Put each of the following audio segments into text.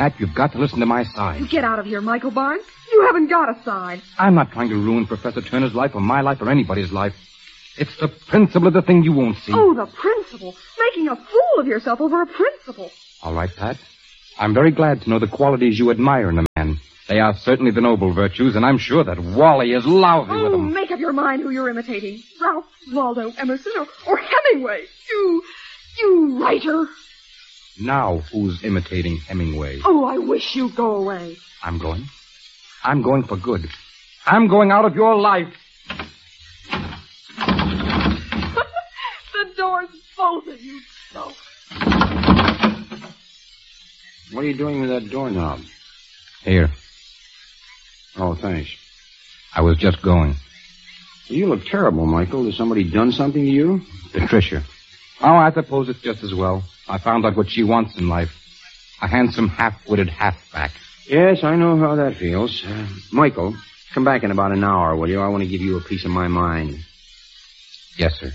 Pat, you've got to listen to my side. Get out of here, Michael Barnes. You haven't got a side. I'm not trying to ruin Professor Turner's life or my life or anybody's life. It's the principle of the thing you won't see. Oh, the principle. Making a fool of yourself over a principle. All right, Pat. I'm very glad to know the qualities you admire in a man. They are certainly the noble virtues, and I'm sure that Wally is lousy with them. Make up your mind who you're imitating. Ralph Waldo Emerson or Hemingway. You writer. Now who's imitating Hemingway? Oh, I wish you'd go away. I'm going. I'm going for good. I'm going out of your life. The door's bolted, you so. What are you doing with that doorknob? Here. Oh, thanks. I was just going. You look terrible, Michael. Has somebody done something to you? Patricia. Oh, I suppose it's just as well. I found out what she wants in life. A handsome, half-witted halfback. Yes, I know how that feels. Michael, come back in about an hour, will you? I want to give you a piece of my mind. Yes, sir.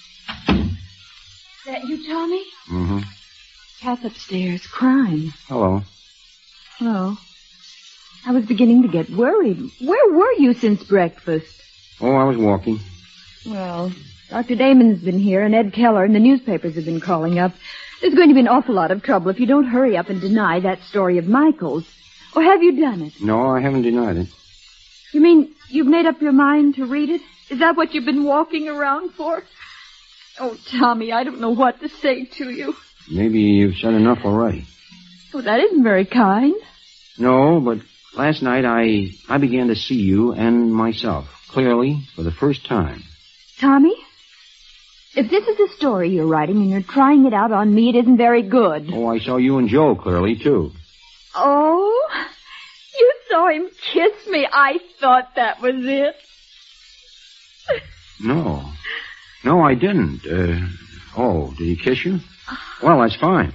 That you, Tommy? Mm-hmm. Kath upstairs, crying. Hello. Hello. I was beginning to get worried. Where were you since breakfast? Oh, I was walking. Well, Dr. Damon's been here, and Ed Keller, and the newspapers have been calling up. There's going to be an awful lot of trouble if you don't hurry up and deny that story of Michael's. Or have you done it? No, I haven't denied it. You mean you've made up your mind to read it? Is that what you've been walking around for? Oh, Tommy, I don't know what to say to you. Maybe you've said enough already. Oh, that isn't very kind. No, but last night I began to see you and myself clearly for the first time. Tommy, if this is a story you're writing and you're trying it out on me, it isn't very good. Oh, I saw you and Joe clearly, too. Oh, you saw him kiss me. I thought that was it. No, I didn't. Did he kiss you? Well, that's fine.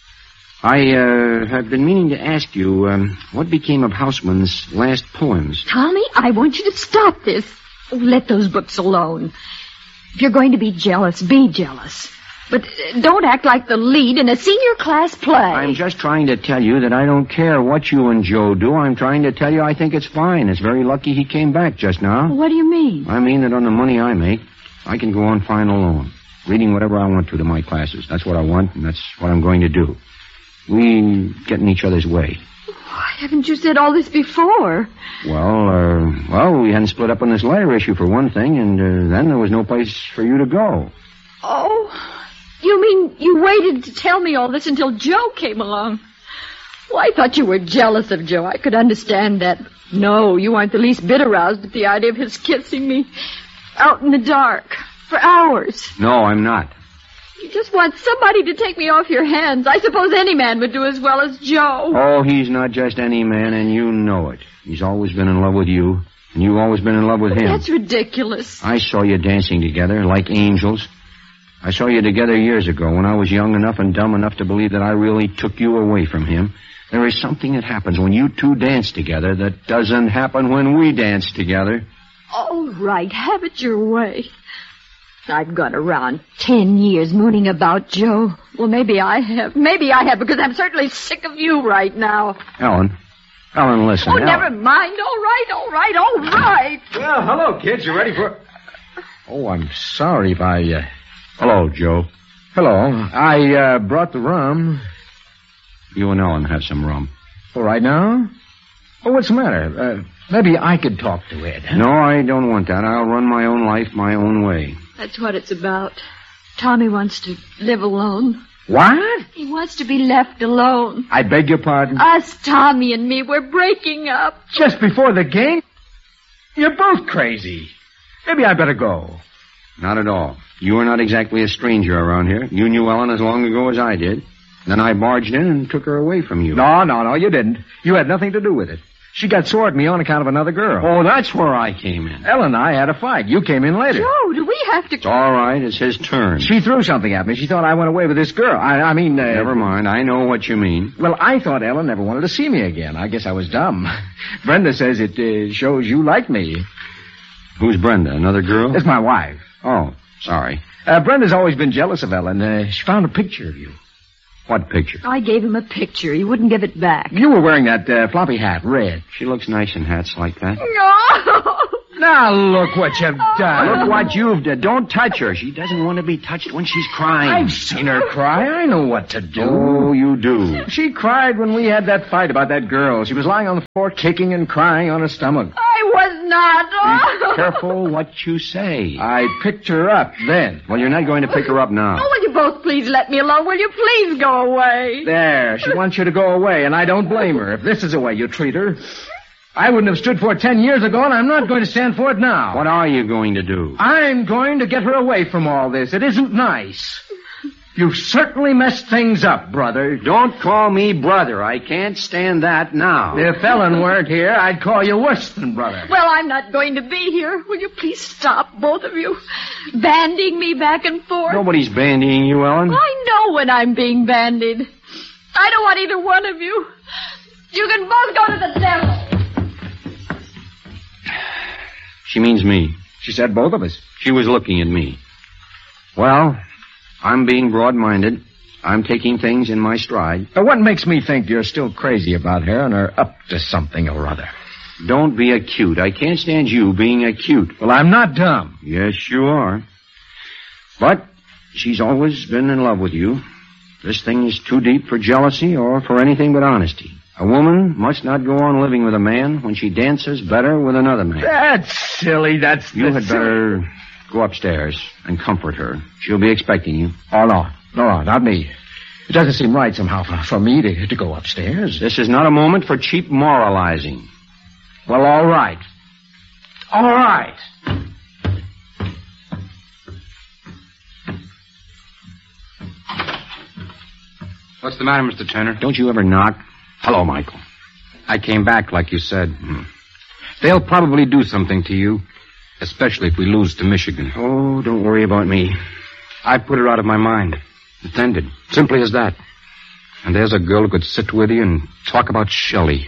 I have been meaning to ask you, what became of Houseman's last poems? Tommy, I want you to stop this. Oh, let those books alone. If you're going to be jealous, be jealous. But don't act like the lead in a senior class play. I'm just trying to tell you that I don't care what you and Joe do. I'm trying to tell you I think it's fine. It's very lucky he came back just now. What do you mean? I mean that on the money I make, I can go on fine alone. Reading whatever I want to my classes. That's what I want, and that's what I'm going to do. We get in each other's way. Why haven't you said all this before? Well, we hadn't split up on this letter issue for one thing, and then there was no place for you to go. Oh, you mean you waited to tell me all this until Joe came along? Well, I thought you were jealous of Joe. I could understand that. No, you aren't the least bit aroused at the idea of his kissing me out in the dark for hours. No, I'm not. You just want somebody to take me off your hands. I suppose any man would do as well as Joe. Oh, he's not just any man, and you know it. He's always been in love with you, and you've always been in love with him. That's ridiculous. I saw you dancing together like angels. I saw you together years ago when I was young enough and dumb enough to believe that I really took you away from him. There is something that happens when you two dance together that doesn't happen when we dance together. All right, have it your way. I've gone around 10 years mooning about Joe. Well, maybe I have. Maybe I have, because I'm certainly sick of you right now. Ellen, listen. Oh, never mind. All right. Well, hello, kids. You ready for... Oh, I'm sorry if I... Hello, Joe. Hello. I brought the rum. You and Ellen have some rum. All right now? Oh, what's the matter? Maybe I could talk to Ed. No, I don't want that. I'll run my own life my own way. That's what it's about. Tommy wants to live alone. What? He wants to be left alone. I beg your pardon? Us, Tommy and me, we're breaking up. Just before the game? You're both crazy. Maybe I better go. Not at all. You are not exactly a stranger around here. You knew Ellen as long ago as I did. Then I barged in and took her away from you. No, you didn't. You had nothing to do with it. She got sore at me on account of another girl. Oh, that's where I came in. Ellen and I had a fight. You came in later. Joe, do we have to... It's all right. It's his turn. She threw something at me. She thought I went away with this girl. I mean... Never mind. I know what you mean. Well, I thought Ellen never wanted to see me again. I guess I was dumb. Brenda says it shows you like me. Who's Brenda? Another girl? It's my wife. Oh, sorry. Brenda's always been jealous of Ellen. She found a picture of you. What picture? I gave him a picture. He wouldn't give it back. You were wearing that floppy hat, red. She looks nice in hats like that. No! Now look what you've done. Look what you've done. Don't touch her. She doesn't want to be touched when she's crying. I've seen her cry. I know what to do. Oh, you do. She cried when we had that fight about that girl. She was lying on the floor, kicking and crying on her stomach. I was not. Be careful what you say. I picked her up then. Well, you're not going to pick her up now. Oh, will you both please let me alone? Will you please go away? There. She wants you to go away, and I don't blame her. If this is the way you treat her, I wouldn't have stood for it 10 years ago, and I'm not going to stand for it now. What are you going to do? I'm going to get her away from all this. It isn't nice. You've certainly messed things up, brother. Don't call me brother. I can't stand that now. If Ellen weren't here, I'd call you worse than brother. Well, I'm not going to be here. Will you please stop, both of you, bandying me back and forth? Nobody's bandying you, Ellen. I know when I'm being bandied. I don't want either one of you. You can both go to the devil. She means me. She said both of us. She was looking at me. Well, I'm being broad-minded. I'm taking things in my stride. Now, what makes me think you're still crazy about her and are up to something or other? Don't be acute. I can't stand you being acute. Well, I'm not dumb. Yes, you are. But she's always been in love with you. This thing is too deep for jealousy or for anything but honesty. A woman must not go on living with a man when she dances better with another man. That's silly. You had better go upstairs and comfort her. She'll be expecting you. Oh, no. No, not me. It doesn't seem right somehow for me to go upstairs. This is not a moment for cheap moralizing. Well, all right. All right. What's the matter, Mr. Turner? Don't you ever knock? Hello, Michael. I came back, like you said. They'll probably do something to you, especially if we lose to Michigan. Oh, don't worry about me. I put her out of my mind. Intended. Simply as that. And there's a girl who could sit with you and talk about Shelley.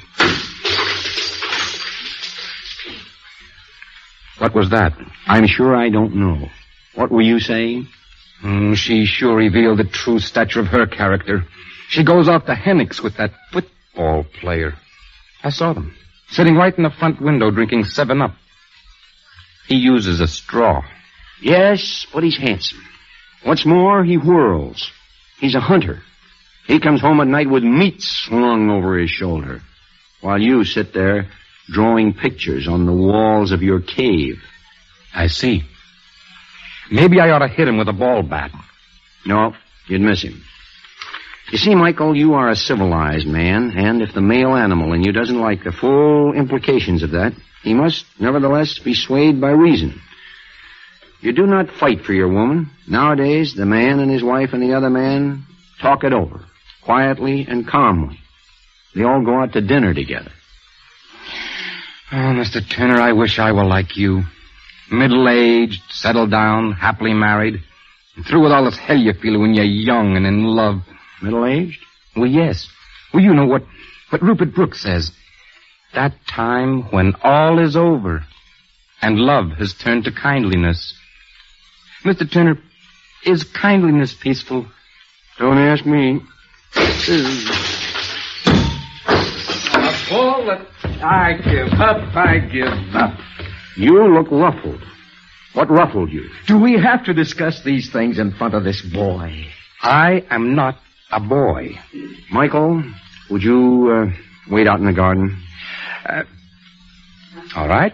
What was that? I'm sure I don't know. What were you saying? She sure revealed the true stature of her character. She goes off to Hennick's with that football player. I saw them, sitting right in the front window drinking 7-Up. He uses a straw. Yes, but he's handsome. What's more, he whirls. He's a hunter. He comes home at night with meat slung over his shoulder, while you sit there drawing pictures on the walls of your cave. I see. Maybe I ought to hit him with a ball bat. No, you'd miss him. You see, Michael, you are a civilized man, and if the male animal in you doesn't like the full implications of that, he must nevertheless be swayed by reason. You do not fight for your woman. Nowadays, the man and his wife and the other man talk it over, quietly and calmly. They all go out to dinner together. Oh, Mr. Turner, I wish I were like you. Middle-aged, settled down, happily married, and through with all this hell you feel when you're young and in love. Middle-aged? Well, yes. Well, you know what Rupert Brooke says. That time when all is over and love has turned to kindliness. Mr. Turner, is kindliness peaceful? Don't ask me. I give up. You look ruffled. What ruffled you? Do we have to discuss these things in front of this boy? I am not a boy. Michael, would you wait out in the garden? All right.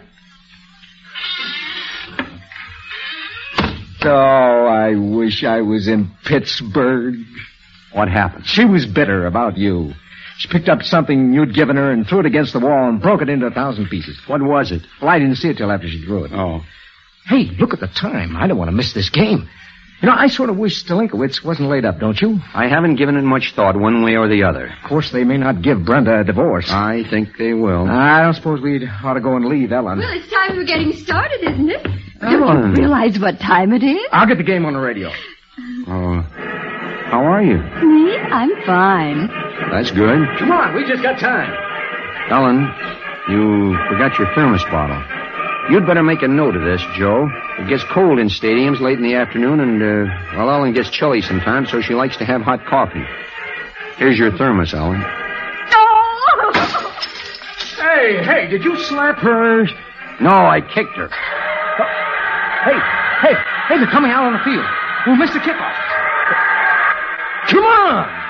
Oh, I wish I was in Pittsburgh. What happened? She was bitter about you. She picked up something you'd given her and threw it against the wall and broke it into 1,000 pieces. What was it? Well, I didn't see it till after she threw it. Oh. Hey, look at the time. I don't want to miss this game. You know, I sort of wish Stalinkowitz wasn't laid up, don't you? I haven't given it much thought one way or the other. Of course, they may not give Brenda a divorce. I think they will. I don't suppose we'd ought to go and leave Ellen. Well, it's time for getting started, isn't it? Ellen. Don't you realize what time it is? I'll get the game on the radio. Oh. How are you? Me? I'm fine. That's good. Come on, we just got time. Ellen, you forgot your thermos bottle. You'd better make a note of this, Joe. It gets cold in stadiums late in the afternoon, and, Ellen gets chilly sometimes, so she likes to have hot coffee. Here's your thermos, Ellen. Oh! Hey, did you slap her? No, I kicked her. Hey, they're coming out on the field. We'll miss the kickoff. Come on!